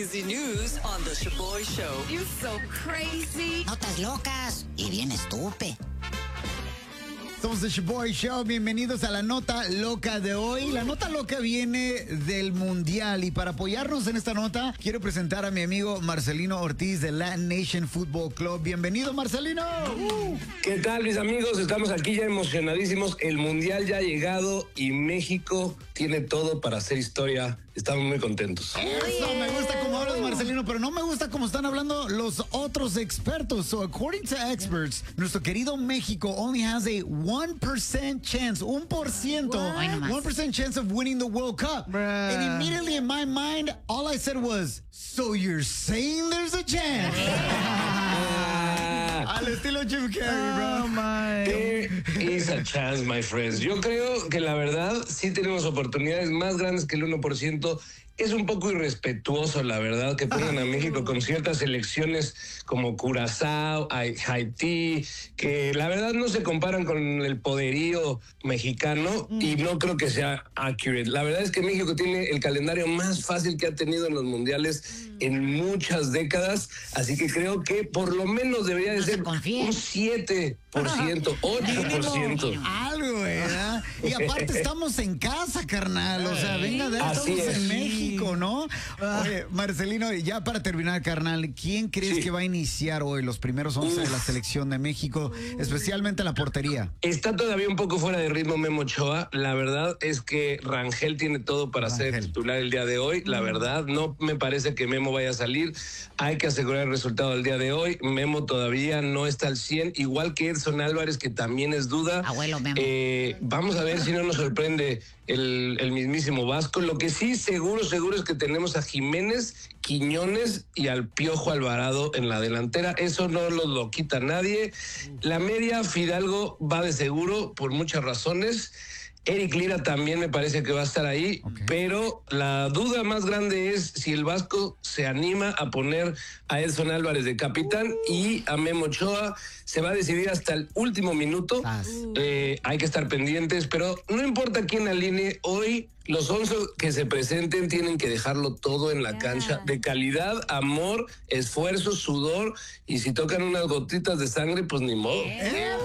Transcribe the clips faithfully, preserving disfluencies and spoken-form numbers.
crazy news on the Shaboy Show. You're so crazy. Notas locas y bien estúpido. Somos The Shaboy Show, bienvenidos a la nota loca de hoy. La nota loca viene del Mundial y para apoyarnos en esta nota quiero presentar a mi amigo Marcelino Ortiz de Latin Nation Football Club. Bienvenido, Marcelino. Uh. ¿Qué tal, mis amigos? Estamos aquí ya emocionadísimos. El Mundial ya ha llegado y México tiene todo para hacer historia. Estamos muy contentos. Eso, me gusta cómo hablas, Marcelino, pero no me gusta cómo están hablando los otros expertos. So, according to experts, nuestro querido México only has a one percent chance, un por ciento, one percent chance of winning the World Cup. Bruh. And immediately in my mind, all I said was, so you're saying there's a chance? Al estilo Jim Carrey, bro. Oh, my. There is a chance, my friends. Yo creo que la verdad sí tenemos oportunidades más grandes que el uno por ciento. Es un poco irrespetuoso, la verdad, que pongan a México con ciertas selecciones como Curazao, Haití, que la verdad no se comparan con el poderío mexicano y no creo que sea accurate. La verdad es que México tiene el calendario más fácil que ha tenido en los mundiales en muchas décadas, así que creo que por lo menos debería de ser un siete por ciento, ocho por ciento. Algo, ¿verdad? Y aparte estamos en casa, carnal, o sea, venga de ahí, estamos en México, ¿no? Oye, Marcelino, ya para terminar, carnal, ¿quién crees sí. que va a iniciar hoy los primeros once Uf. de la selección de México, especialmente la portería? Está todavía un poco fuera de ritmo Memo Ochoa. La verdad es que Rangel tiene todo para Rangel. ser titular el día de hoy. La verdad, no me parece que Memo vaya a salir. Hay que asegurar el resultado del día de hoy. Memo todavía no está al cien, igual que Edson Álvarez, que también es duda. Abuelo Memo. Eh, vamos a ver si no nos sorprende el, el mismísimo Vasco. Lo que sí, seguro, seguro es que tenemos a Jiménez, Quiñones y al Piojo Alvarado en la delantera. Eso no lo, lo quita nadie. La media, Fidalgo va de seguro por muchas razones. Eric Lira también me parece que va a estar ahí, okay. pero la duda más grande es si el Vasco se anima a poner a Edson Álvarez de capitán y a Memo Ochoa. Se va a decidir hasta el último minuto. Eh, hay que estar pendientes, pero no importa quién alinee hoy. Los once que se presenten tienen que dejarlo todo en la yeah. cancha, de calidad, amor, esfuerzo, sudor, y si tocan unas gotitas de sangre, pues ni modo. Yeah.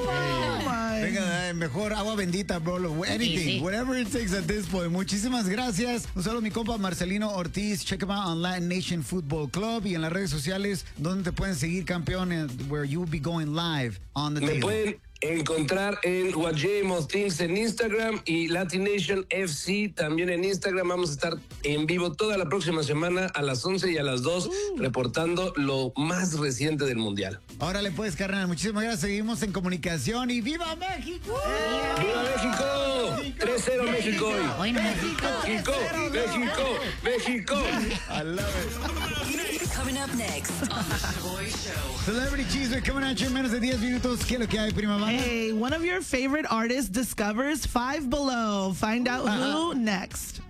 Venga, mejor agua bendita, bro. Anything, sí, sí. whatever it takes at this point. Muchísimas gracias. Un saludo a mi compa Marcelino Ortiz. Check him out on Latin Nation Football Club y en las redes sociales donde te pueden seguir, campeón, where you will be going live on the Me table. pueden encontrar en Guajemos Things en Instagram y Latin Nation F C también en Instagram. Vamos a estar en vivo toda la próxima semana a las once y a las dos uh. reportando lo más reciente del Mundial. Órale pues, carnal, muchísimas gracias. Seguimos en comunicación y ¡viva México! Uh. ¡Viva México! tres cero México hoy. México, México, México, México. I love it. Coming up next on the Shaboy Show. Celebrity Cheeseman coming at you en menos de diez minutos. ¿Qué es lo que hay, prima? Hey, one of your favorite artists discovers Five Below. Find out uh-huh. who next.